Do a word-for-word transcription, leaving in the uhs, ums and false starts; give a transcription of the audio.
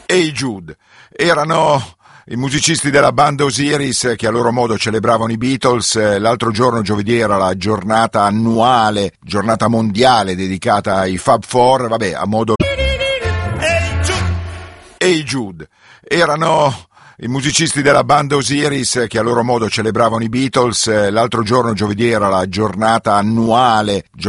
Hey Jude erano i musicisti della band Osiris che a loro modo celebravano i Beatles. L'altro giorno, giovedì, era la giornata annuale, giornata mondiale dedicata ai Fab Four, vabbè, a modo... Hey Jude erano i musicisti della band Osiris che a loro modo celebravano i Beatles. L'altro giorno, giovedì, era la giornata annuale,